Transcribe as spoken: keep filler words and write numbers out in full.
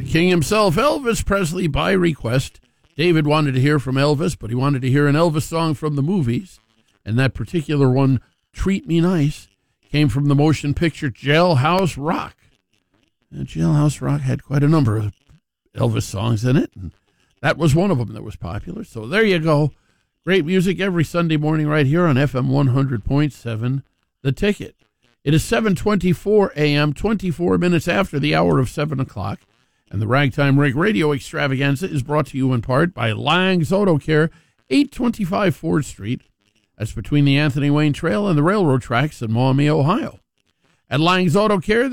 king himself, Elvis Presley, by request. David wanted to hear from Elvis, but he wanted to hear an Elvis song from the movies. And that particular one, Treat Me Nice, came from the motion picture Jailhouse Rock. And Jailhouse Rock had quite a number of Elvis songs in it, and that was one of them that was popular. So there you go. Great music every Sunday morning right here on F M one hundred point seven, The Ticket. It is seven twenty-four a.m., twenty-four minutes after the hour of seven o'clock, and the Ragtime Rig Radio Extravaganza is brought to you in part by Lang's Auto Care, eight twenty-five Ford Street. That's between the Anthony Wayne Trail and the railroad tracks in Maumee, Ohio. At Lang's Auto Care,